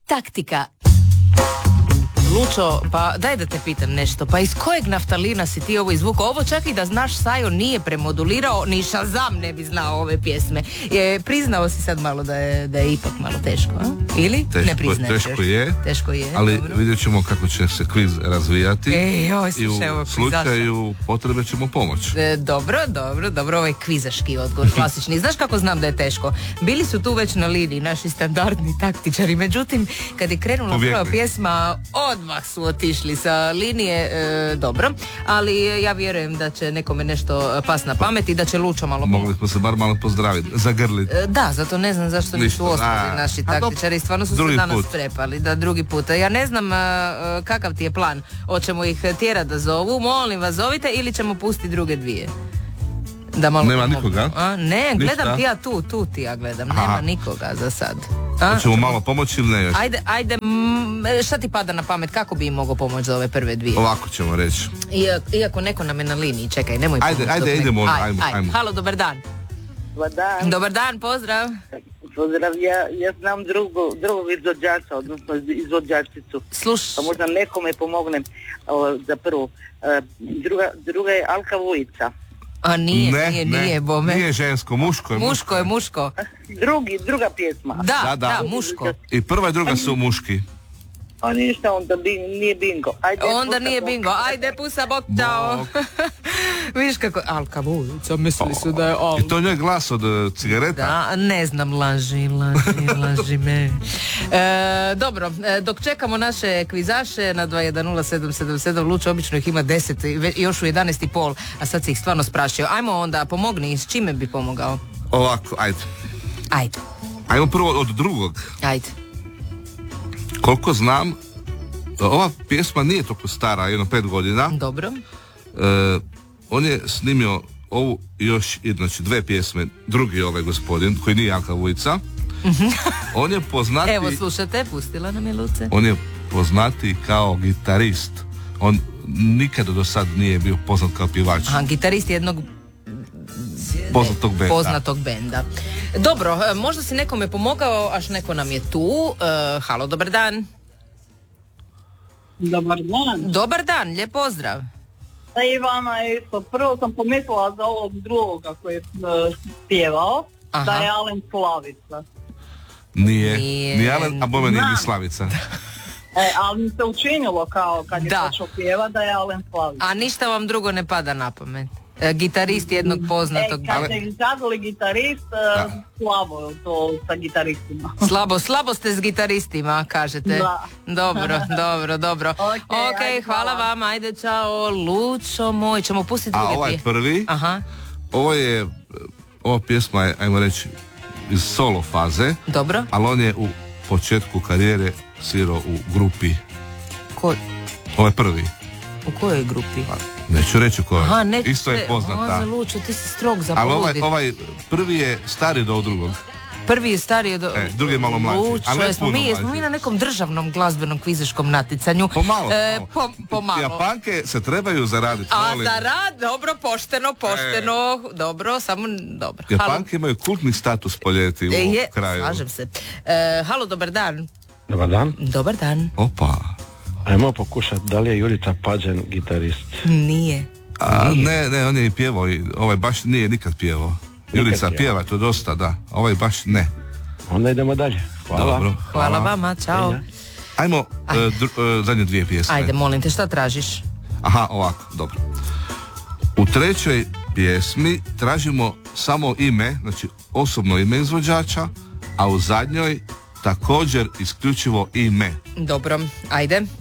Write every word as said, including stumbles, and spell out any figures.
taktika. Lučo, pa daj da te pitam nešto, pa iz kojeg naftalina si ti ovo izvukao? Ovo čak i da naš Sajo nije premodulirao, ni Shazam ne bi znao ove pjesme. Je, priznao si sad malo da je, da je ipak malo teško, a? Ili? Teško, ne priznaješ? Teško je, teško je, ali dobro. vidjet ćemo kako će se kviz razvijati. E, joj, i u slušaj, ovo slučaju potrebe ćemo pomoć. E, dobro, dobro, dobro, ovo je kvizaški odgovor, klasični. Znaš kako znam da je teško? Bili su tu već na liniji naši standardni taktičari, međutim, kad je krenula prva pjesma, odmah su otišli sa linije, e, dobro, ali ja vjerujem da će nekome nešto pas na pamet i da će Lučo malo pomoći. Mogli smo se bar malo pozdraviti, zagrliti. E, da, zato ne znam zašto nisu ostali naši taktičari, stvarno su se danas put. prepali, da drugi put. Ja ne znam a, kakav ti je plan, hoćemo ih tjerati da zovu, molim vas zovite ili ćemo pustiti druge dvije. Da malo nema pomogu. nikoga? A, ne, Ništa? gledam ti ja tu, tu ti ja gledam, Aha. nema nikoga za sad. A? Hoćemo malo pomoći ili ne još? Ajde, ajde, m, šta ti pada na pamet, kako bi im mogao pomoći za ove prve dvije? Ovako ćemo reći. Iako, iako neko nam je na liniji, čekaj, nemoj Ajde, pomoći. ajde, dok idemo, ne... ajmo, ajde, ajmo, ajmo. Halo, dobar dan. Dobar dan. Dobar dan, pozdrav. Pozdrav, ja, ja znam drugo, drugog izvođača, odnosno izvođačicu. Sluš... Pa možda nekome pomognem o, za prvu. E, druga, druga je Alka Vujica. A nije, ne, nije, ne, nije, bome. Nije žensko, muško je. Muško je, muško. Drugi, druga pjesma. Da, Da, da, da. da, muško. I prva i druga su muški. A ništa, onda bi, nije bingo. Ajde, Onda pusa, nije bok. bingo. Ajde, pusa, bok, čao. Bok. Viš kako... Alka Vujica, mislili su da je Alka. I to njoj glas od uh, cigareta. Da, ne znam, laži, laži, laži me. E, dobro, e, dok čekamo naše kvizaše na dva jedan nula sedam sedam sedam, Lučo obično ih ima deset, i još u jedanaest i pol, a sad si ih stvarno sprašio. Ajmo onda, pomogni, s čime bi pomogao? Ovako, ajde. Ajde, Ajmo prvo od drugog. ajde. Koliko znam, ova pjesma nije toliko stara, jedno pet godina. Dobro. E, on je snimio ovu i još, znači dve pjesme, drugi ovaj gospodin, koji nije Alka Vujica. On je poznati... Evo, slušate, pustila nam je Luce. On je poznati kao gitarist. On nikada do sad nije bio poznat kao pjevač. Aha, gitarist jednog Poznatog benda. poznatog benda. Dobro, e, možda si nekome pomogao, až neko nam je tu. E, halo, dobar dan. Dobar dan. Dobar dan, lijep pozdrav. Da, Ivana, isto. Prvo sam pomislila za ovog drugoga koji je uh, pjevao, Aha. da je Alen Slavica. Nije. Nije. Nije Alen, a bome nije Da. ni Slavica. E, ali mi se učinilo kao kad je Da. počeo pjeva da je Alen Slavica. A ništa vam drugo ne pada na pamet? E, gitarist jednog poznatog... E, kad ste izgazali gitarist, uh, slabo to sa gitaristima. Slabo, slabo ste s gitaristima, kažete. Da. Dobro, dobro, dobro. Ok, Ok, ajde, hvala hvala. vam, ajde, čao, Lučo moj, ćemo pustiti A druge ovaj pije. prvi, Aha, ovo je, ova pjesma je, ajmo reći, iz solo faze, dobro. ali on je u početku karijere svirao u grupi. Ko, Ovo je prvi. u kojoj grupi? Neću reći ko je. Aha, ne, Isto je poznata. Aha, Lučo, ti si strog za Ali ovaj, poludit. ovaj prvi je stariji do drugog. Prvi je stariji od... E, drugi je malo mlađi, Lučo, ali ne jesmo puno mi, jesmo mlađi. mi na nekom državnom glazbenom kviziškom natjecanju. Pomalo. E, po, pomalo. Japanke se trebaju zaraditi. A molim. za rad, dobro, pošteno, pošteno, dobro, samo dobro. Halo. Japanke imaju kultni status po ljeti u E, je, kraju. slažem se. E, halo, dobar dan. Dobar dan. Dobar dan. Opa. Ajmo pokušati, da li je Jurica Pađen gitarist? Nije. A, ne, ne, on je i pjevao, i ovaj baš nije nikad pjevao. Jurica pjevao. pjeva, to dosta, da. Ovaj baš ne. Onda idemo dalje. Hvala. Dobro. Hvala vama, čao. Ajmo, e, dru- e, zadnje dvije pjesme. Ajde, molim te, šta tražiš? Aha, ovako, dobro. U trećoj pjesmi tražimo samo ime, znači osobno ime izvođača, a u zadnjoj također isključivo ime. Dobro, ajde.